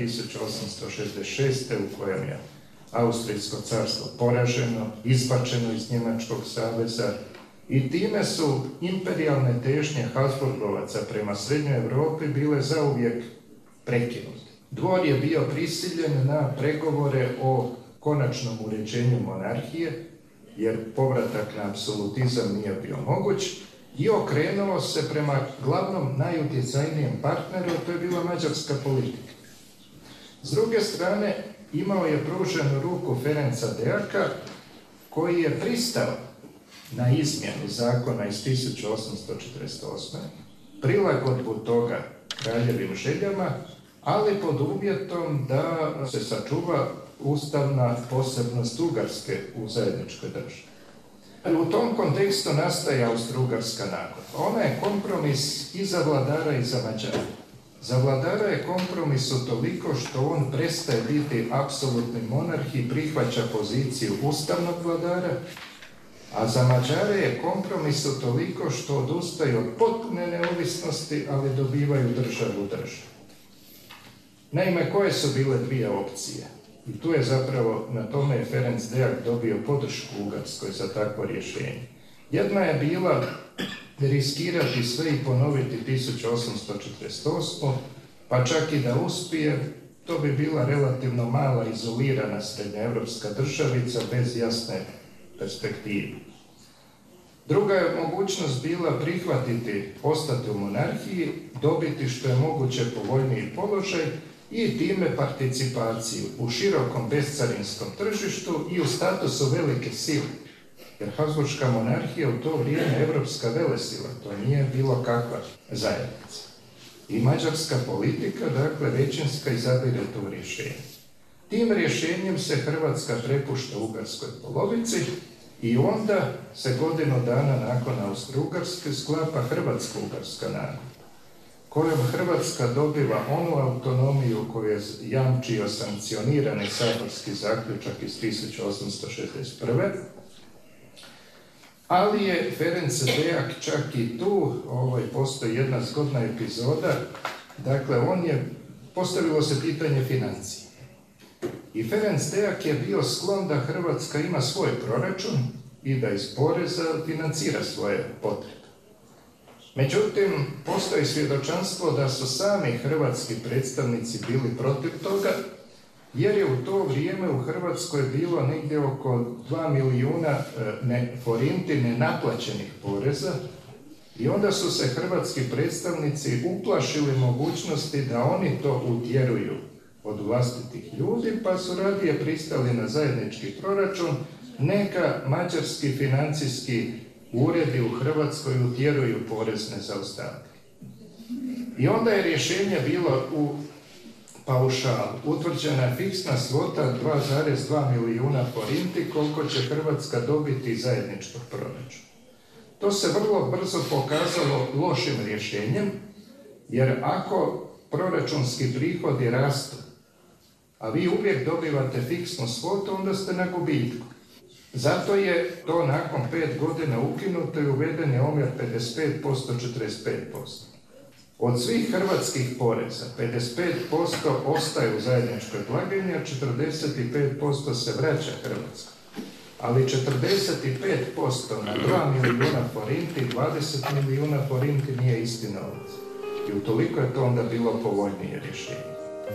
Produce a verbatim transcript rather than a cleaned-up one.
tisuću osamsto šezdeset šeste. u kojem je Austrijsko carstvo poraženo, izbačeno iz Njemačkog saveza i time su imperijalne težnje Habsburgovaca prema Srednjoj Europi bile zauvijek prekinute. Dvor je bio prisiljen na pregovore o konačnom uređenju monarhije, jer povratak na apsolutizam nije bio moguć, i okrenulo se prema glavnom najutjecajnijem partneru, to je bila mađarska politika. S druge strane, imao je pruženu ruku Ferenca Deaka, koji je pristao na izmjenu zakona iz tisuću osamsto četrdeset osme. prilagodbu toga kraljevim željama, ali pod uvjetom da se sačuva ustavna posebnost Ugarske u zajedničkoj državi. U tom kontekstu nastaje Austro-Ugarska nagodba. Ona je kompromis i za vladara i za Mađara. Za vladara je kompromis utoliko što on prestaje biti apsolutni monarh i prihvaća poziciju ustavnog vladara, a za Mađare je kompromis utoliko što odustaju od potpune neovisnosti, ali dobivaju državu državu. Naime, koje su bile dvije opcije? I tu je zapravo, na tome je Ferenc Deak dobio podršku Ugarskoj za takvo rješenje. Jedna je bila riskirati sve i ponoviti tisuću osamsto četrdeset osmu. pa čak i da uspije, to bi bila relativno mala, izolirana srednjoevropska državica bez jasne perspektive. Druga je mogućnost bila prihvatiti, ostati u monarhiji, dobiti što je moguće povoljniji položaj i time participaciju u širokom bescarinskom tržištu i u statusu velike sile. Jer Habsburška monarhija u to vrijeme evropska velesila, to nije bilo kakva zajednica. I mađarska politika, dakle, većinska izabire to rješenje. Tim rješenjem se Hrvatska prepušta Ugarskoj polovici i onda se godinu dana nakon Austro-Ugarske sklapa Hrvatsko-Ugarska nagodba, kojom Hrvatska dobiva onu autonomiju koju je jamčio sankcionirani saborski zaključak iz tisuću osamsto šezdeset prve. Ali je Ferenc Deak čak i tu, ovaj, postoji jedna zgodna epizoda, dakle, on je, postavilo se pitanje financije. I Ferenc Deak je bio sklon da Hrvatska ima svoj proračun i da iz poreza financira svoje potrebe. Međutim, postoji svjedočanstvo da su sami hrvatski predstavnici bili protiv toga, jer je u to vrijeme u Hrvatskoj bilo negdje oko dva milijuna ne, forinti nenaplaćenih poreza i onda su se hrvatski predstavnici uplašili mogućnosti da oni to utjeruju od vlastitih ljudi, pa su radije pristali na zajednički proračun, neka mađarski financijski uredi u Hrvatskoj utjeruju porezne zaostatke. I onda je rješenje bilo u paušalu. Utvrđena je fiksna svota dva zarez dva milijuna forinti koliko će Hrvatska dobiti zajedničkog proračuna. To se vrlo brzo pokazalo lošim rješenjem, jer ako proračunski prihodi rastu, a vi uvijek dobivate fiksnu svotu, onda ste na gubitku. Zato je to nakon pet godina ukinuto i uveden je omjer pedeset pet posto četrdeset pet posto. Od svih hrvatskih poreza, pedeset pet posto ostaje u zajedničkoj blagajni, a četrdeset pet posto se vraća Hrvatskoj. Ali četrdeset pet posto na dva milijuna forinti, dvadeset milijuna forinti nije isti novac. I utoliko je to onda bilo povoljnije rješenje.